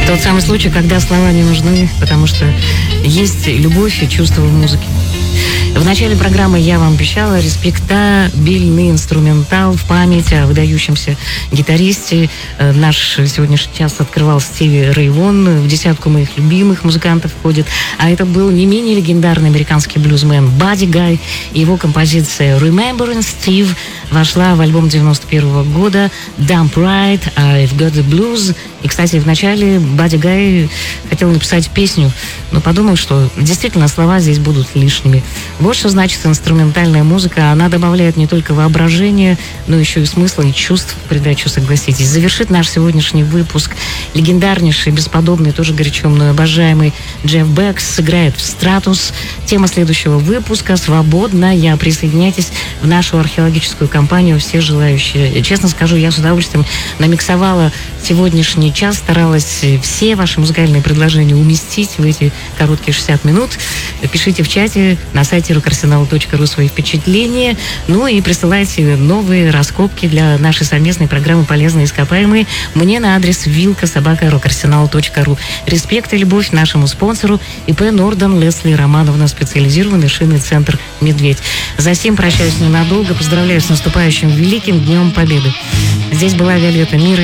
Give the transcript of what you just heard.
Тот самый случай, когда слова не нужны, потому что есть любовь и чувство в музыке. В начале программы я вам обещала респектабельный инструментал в память о выдающемся гитаристе. Наш сегодняшний час открывал Стиви Рэй Вон. В десятку моих любимых музыкантов входит. А это был не менее легендарный американский блюзмен Бадди Гай. Его композиция Remembering Steve вошла в альбом 91 года Dump Right, I've Got the Blues. И, кстати, вначале Бадди Гай хотел написать песню, но подумал, что действительно слова здесь будут лишними. Вот что значит инструментальная музыка. Она добавляет не только воображение, но еще и смысл и чувств в придачу, согласитесь. Завершит наш сегодняшний выпуск легендарнейший, бесподобный, тоже горячо мной обожаемый Джефф Бек сыграет в «Стратус». Тема следующего выпуска «Свободная». Присоединяйтесь в нашу археологическую компанию, все желающие. Честно скажу, я с удовольствием намиксовала сегодняшний час, старалась все ваши музыкальные предложения уместить в эти короткие 60 минут. Пишите в чате на сайте rockarsenal.ru свои впечатления, ну и присылайте новые раскопки для нашей совместной программы «Полезные ископаемые» мне на адрес vilka@rockarsenal.ru. Респект и любовь нашему спонсору ИП Норден Лесли Романовна, специализированный шинный центр «Медведь». За всем прощаюсь ненадолго, поздравляю с наступающим великим Днем Победы. Здесь была Виолетта Мира.